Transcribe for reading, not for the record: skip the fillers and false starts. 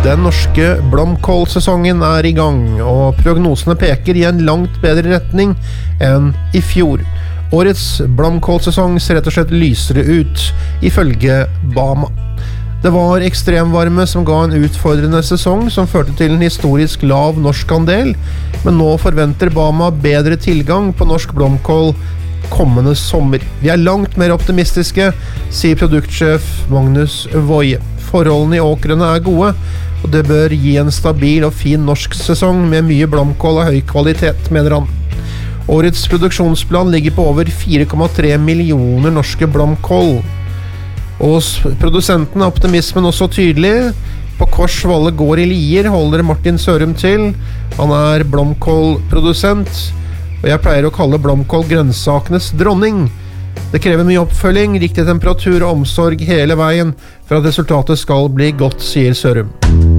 Den norske blomkålsesongen I gang, og prognosene peker I en langt bedre retning enn I fjor. Årets blomkålsesong ser rett og slett lysere ut, ifølge Bama. Det var ekstremvarme som ga en utfordrende sesong som førte til en historisk lav norsk andel, men nå forventer Bama bedre tilgang på norsk blomkål kommende sommer. Vi langt mer optimistiske, sier produktsjef Magnus Woie. Forholdene I åkrene gode, og det bør gi en stabil og fin norsk sesong med mye blomkål av høy kvalitet, mener han. Årets produksjonsplan ligger på over 4,3 millioner norske blomkål. Hos produsenten optimismen også tydelig. På Korsvalle gård I Lier holder Martin Sørum til. Han blomkålprodusent, og jeg pleier å kalle blomkål grønnsakenes dronning. Det krever mye oppfølging, riktig temperatur og omsorg hele veien for at resultatet skal bli godt, sier Sørum.